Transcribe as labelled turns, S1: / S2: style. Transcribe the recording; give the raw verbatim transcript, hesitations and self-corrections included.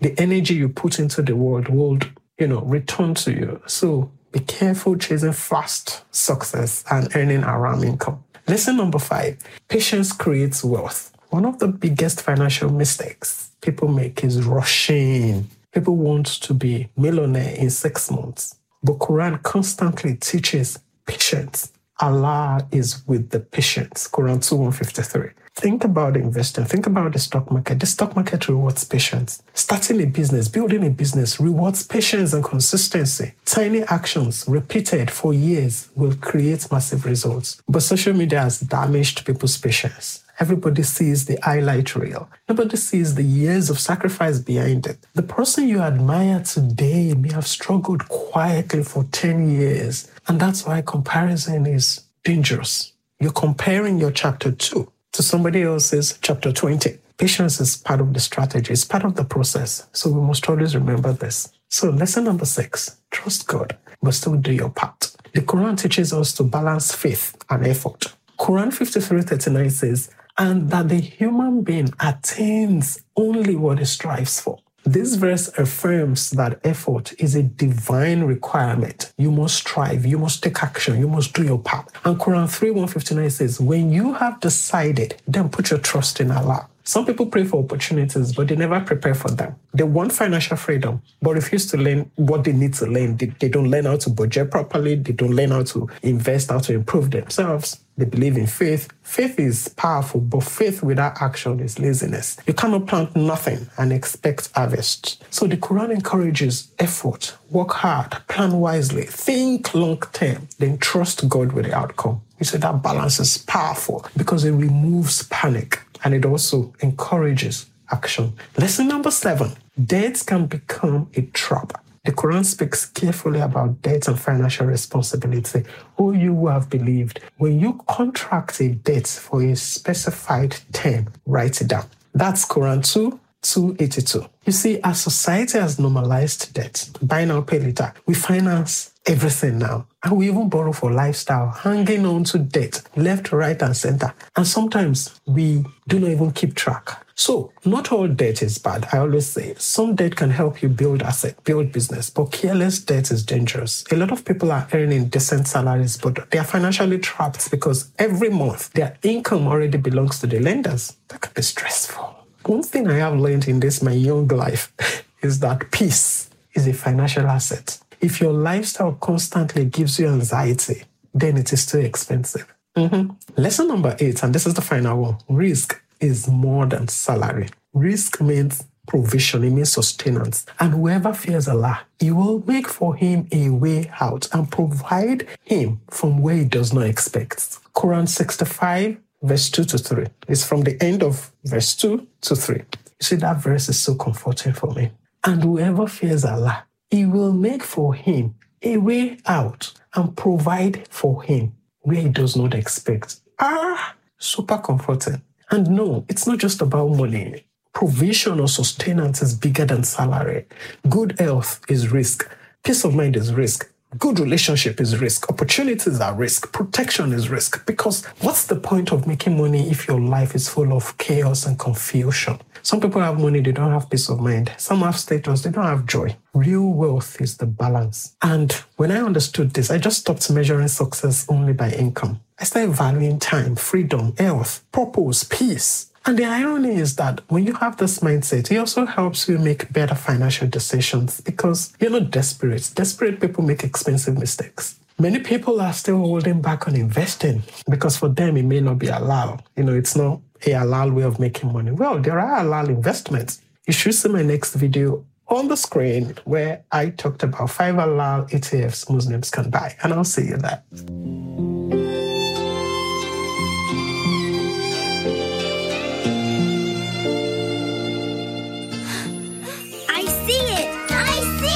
S1: The energy you put into the world will, you know, return to you. So be careful chasing fast success and earning around income. Lesson number five, patience creates wealth. One of the biggest financial mistakes people make is rushing. People want to be millionaire in six months. But Quran constantly teaches patience. Allah is with the patience. Quran two one fifty-three. Think about investing. Think about the stock market. The stock market rewards patience. Starting a business, building a business rewards patience and consistency. Tiny actions repeated for years will create massive results. But social media has damaged people's patience. Everybody sees the highlight reel. Nobody sees the years of sacrifice behind it. The person you admire today may have struggled quietly for ten years. And that's why comparison is dangerous. You're comparing your chapter two to somebody else's chapter twenty. Patience is part of the strategy. It's part of the process. So we must always remember this. So lesson number six, trust God, but still do your part. The Quran teaches us to balance faith and effort. Quran fifty-three thirty-nine says, and that the human being attains only what he strives for. This verse affirms that effort is a divine requirement. You must strive, you must take action, you must do your part. And Quran three one fifty-nine says, when you have decided, then put your trust in Allah. Some people pray for opportunities, but they never prepare for them. They want financial freedom, but refuse to learn what they need to learn. They, they don't learn how to budget properly. They don't learn how to invest, how to improve themselves. They believe in faith. Faith is powerful, but faith without action is laziness. You cannot plant nothing and expect harvest. So the Quran encourages effort, work hard, plan wisely, think long term, then trust God with the outcome. You see, that balance is powerful because it removes panic and it also encourages action. Lesson number seven, debts can become a trap. The Quran speaks carefully about debt and financial responsibility. Oh, you who have believed, when you contract a debt for a specified term, write it down. That's Quran two, two eighty-two. You see, our society has normalized debt. Buy now, pay later. We finance everything now. And we even borrow for lifestyle, hanging on to debt, left, right, and center. And sometimes we do not even keep track. So not all debt is bad. I always say some debt can help you build asset, build business, but careless debt is dangerous. A lot of people are earning decent salaries, but they are financially trapped because every month their income already belongs to the lenders. That can be stressful. One thing I have learned in this, my young life, is that peace is a financial asset. If your lifestyle constantly gives you anxiety, then it is too expensive. Mm-hmm. Lesson number eight, and this is the final one, risk is more than salary. Risk means provision, it means sustenance. And whoever fears Allah, He will make for him a way out and provide him from where he does not expect. Quran sixty-five, verse two to three. It's from the end of verse two to three. You see, that verse is so comforting for me. And whoever fears Allah, He will make for him a way out and provide for him where he does not expect. Ah, super comforting. And no, it's not just about money. Provision or sustenance is bigger than salary. Good health is risk. Peace of mind is risk. Good relationship is risk. Opportunities are risk. Protection is risk. Because what's the point of making money if your life is full of chaos and confusion? Some people have money, they don't have peace of mind. Some have status, they don't have joy. Real wealth is the balance. And when I understood this, I just stopped measuring success only by income. I started valuing time, freedom, health, purpose, peace. And the irony is that when you have this mindset, it also helps you make better financial decisions because you're not desperate. Desperate people make expensive mistakes. Many people are still holding back on investing because for them, it may not be allowed. You know, it's not a halal way of making money. Well, there are halal investments. You should see my next video on the screen where I talked about five halal E T Fs Muslims can buy. And I'll see you there.